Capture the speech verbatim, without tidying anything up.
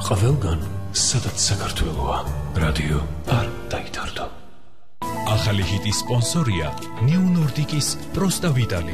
ყველგან, სადაც საქართველოა, რადიო არ დაითარდო. ახალი ჰიტის სპონსორია New Nordic-ის პროსტა ვიტალი.